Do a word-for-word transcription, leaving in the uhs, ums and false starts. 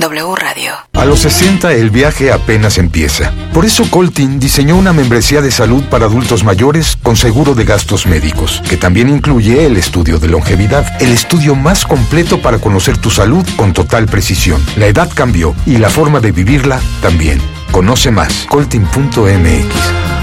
W Radio. A los sesenta el viaje apenas empieza. Por eso Coltin diseñó una membresía de salud para adultos mayores con seguro de gastos médicos, que también incluye el estudio de longevidad, el estudio más completo para conocer tu salud con total precisión. La edad cambió y la forma de vivirla también. Conoce más, coltin punto m x.